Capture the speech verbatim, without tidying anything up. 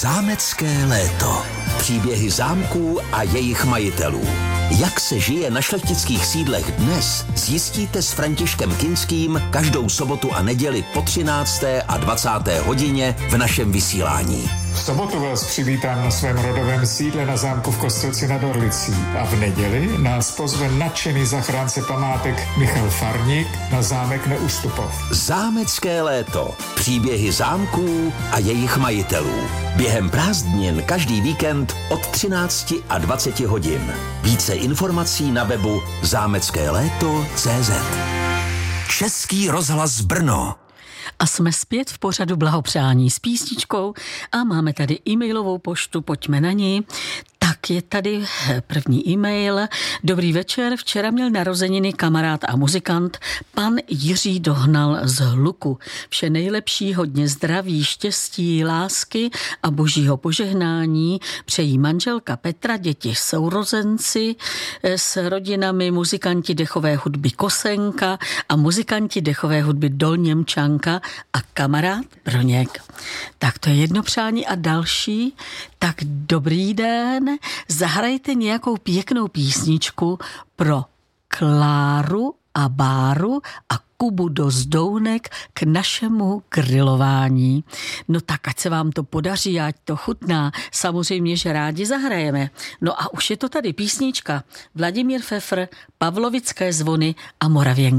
Zámecké léto. Příběhy zámků a jejich majitelů. Jak se žije na šlechtických sídlech dnes, zjistíte s Františkem Kinským každou sobotu a neděli po třinácté a dvacáté hodině v našem vysílání. V sobotu vás přivítám na svém rodovém sídle na zámku v Kostelci nad Orlicí a v neděli nás pozve nadšený zachránce památek Michal Farník na zámek Neustupov. Zámecké léto. Příběhy zámků a jejich majitelů. Během prázdnin každý víkend od třinácti a dvaceti hodin. Více informací na webu zámecké léto tečka cé zet. Český rozhlas Brno. A jsme zpět v pořadu blahopřání s písničkou a máme tady e-mailovou poštu, pojďme na ní. Tak je tady první e-mail. Dobrý večer, včera měl narozeniny kamarád a muzikant pan Jiří Dohnal z Hluku. Vše nejlepší, hodně zdraví, štěstí, lásky a božího požehnání přejí manželka Petra, děti sourozenci s rodinami, muzikanti dechové hudby Kosenka a muzikanti dechové hudby Dolněmčanka a kamarád Broněk. Tak to je jedno přání a další. Tak dobrý den, zahrajte nějakou pěknou písničku pro Kláru a Báru a Kubu do Zdounek k našemu grilování. No tak ať se vám to podaří, ať to chutná. Samozřejmě, že rádi zahrajeme. No a už je to tady písnička Vladimír Pfeffer, Pavlovické zvony a Moravěnky.